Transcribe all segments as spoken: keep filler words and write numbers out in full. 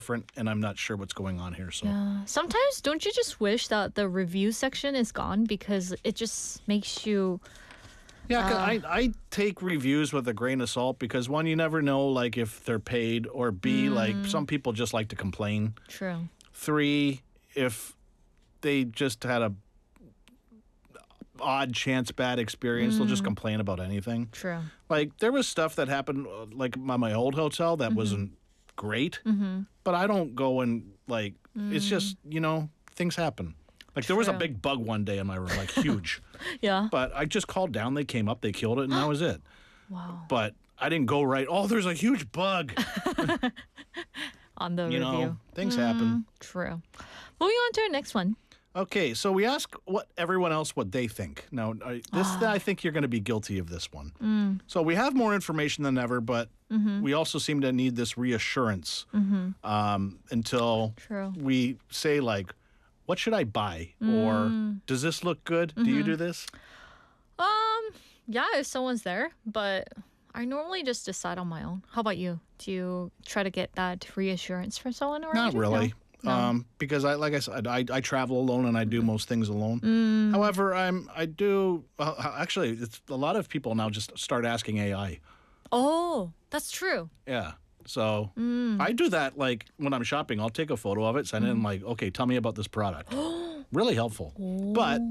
different, and I'm not sure what's going on here. So Yeah. Sometimes don't you just wish that the review section is gone because it just makes you yeah, 'cause I I take reviews with a grain of salt because one, you never know like if they're paid, or B, like some people just like to complain. true. Three, if they just had a odd chance bad experience, they'll just complain about anything. True. Like there was stuff that happened uh, like at my old hotel that wasn't great, but I don't go and like it's just, you know, things happen. Like there was a True. big bug one day in my room, like huge. Yeah. But I just called down, they came up, they killed it, and that was it. Wow. But I didn't go right, oh, there's a huge bug. On the You review. know, things happen. True. Moving on to our next one. Okay, so we ask what everyone else what they think. Now, I, this I think you're going to be guilty of this one. So we have more information than ever, but we also seem to need this reassurance um, until True. we say like, "What should I buy?" or "Does this look good?" Do you do this? Um, yeah, if someone's there, but I normally just decide on my own. How about you? Do you try to get that reassurance from someone or Not anything? really. No. No. Um, because I, like I said, I, I travel alone and I do most things alone. However, I'm I do well, actually. It's a lot of people now just start asking A I. Oh, that's true. Yeah. So I do that like when I'm shopping. I'll take a photo of it, send it, and like, okay, tell me about this product. Really helpful. But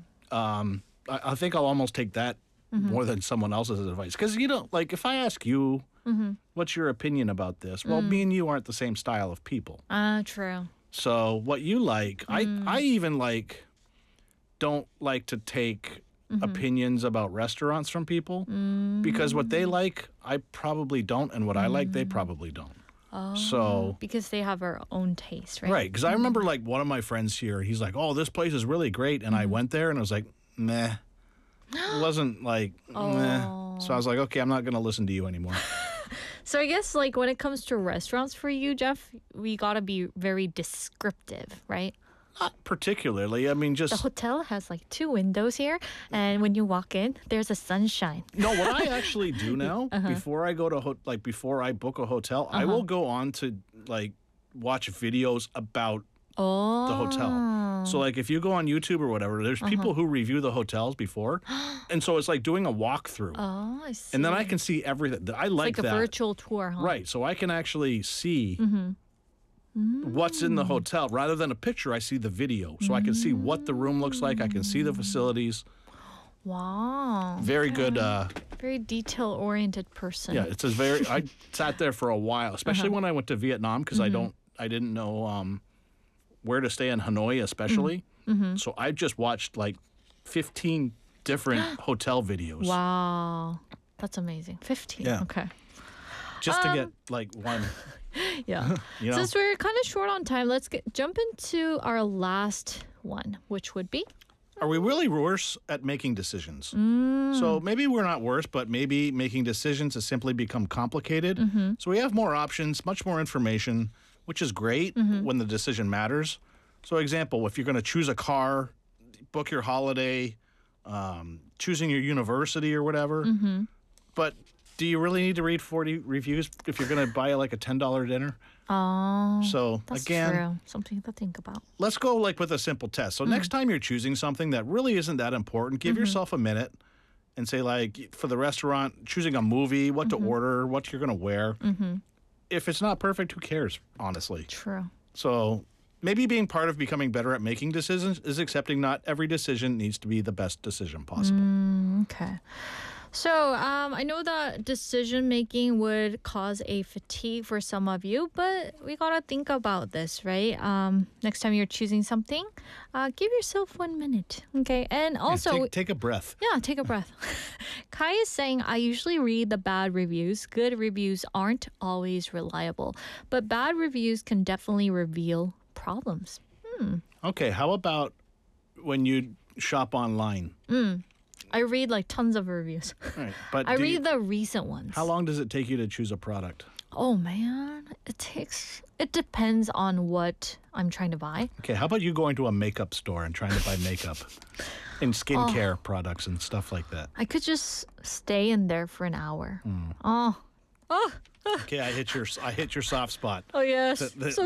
um, I, I think I'll almost take that more than someone else's advice because you know, like if I ask you. What's your opinion about this? Well, me and you aren't the same style of people. Ah, true. So what you like, I I even like don't like to take opinions about restaurants from people because what they like, I probably don't, and what I like, they probably don't. Oh, So because they have our own taste, right? right, because I remember like one of my friends here, he's like, "Oh, this place is really great," and I went there and I was like, "Meh." It wasn't like meh. So I was like, "Okay, I'm not gonna listen to you anymore." So I guess like when it comes to restaurants for you, Jeff, we gotta be very descriptive, right? Not particularly. I mean, The just hotel has like two windows here, and when you walk in, there's a sunshine. no. What I actually do now, before I go to ho- like before I book a hotel, I will go on to like watch videos about Oh, the hotel. So like if you go on YouTube or whatever, there's people who review the hotels before, and so it's like doing a walkthrough, Oh, I see. and then I can see everything. I like, like a that. virtual tour, huh? Right, so I can actually see what's in the hotel rather than a picture. I see the video, so I can see what the room looks like. I can see the facilities. Wow. Very good. Uh, Very detail-oriented person. yeah, it's a very. I sat there for a while, especially when I went to Vietnam because I don't. I didn't know um, where to stay in Hanoi, especially. So I just watched like fifteen different hotel videos Wow. That's amazing. fifteen. Yeah. Okay. just to get like one. Yeah. You know? Since we're kind of short on time, let's get, jump into our last one, which would be Are we really worse at making decisions? So maybe we're not worse, but maybe making decisions has simply become complicated. So we have more options, much more information, which is great when the decision matters. So, example, if you're going to choose a car, book your holiday, um, choosing your university or whatever, but do you really need to read forty reviews if you're going to buy like a ten dollar dinner? Oh, So, that's again, true. Something to think about. let's go like with a simple test. So next time you're choosing something that really isn't that important, give yourself a minute and say like for the restaurant, choosing a movie, what to order, what you're going to wear. If it's not perfect, who cares, honestly? True. So maybe being part of becoming better at making decisions is accepting not every decision needs to be the best decision possible. Okay. So um, I know that decision making would cause a fatigue for some of you, but we gotta think about this, right? Um, next time you're choosing something, uh, give yourself one minute, okay? And also, take, take a breath. yeah, take a breath. Kai is saying, I usually read the bad reviews. Good reviews aren't always reliable, but bad reviews can definitely reveal problems. Okay, how about when you shop online? I read like tons of reviews. Right, but I do read you- the recent ones. how long does it take you to choose a product? Oh man, it takes. It depends on what I'm trying to buy. Okay, how about you going to a makeup store and trying to buy makeup and skincare products and stuff like that? I could just stay in there for an hour. Oh, oh, Okay, I hit your I hit your soft spot. oh yes. The- the- so